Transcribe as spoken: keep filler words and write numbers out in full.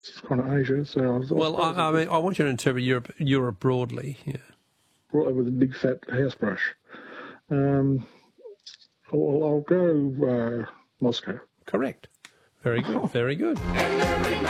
It's kind of Asia, so I was. Well, I, I mean, I want you to interpret Europe, Europe broadly. Yeah. Brought over with a big fat hairbrush. Um, I'll, I'll go uh, Moscow. Correct. Very good. Very good.